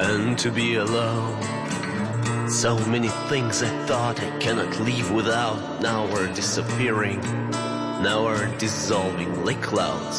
and to be alone. So many things I thought I cannot live without now are disappearing, now are dissolving like clouds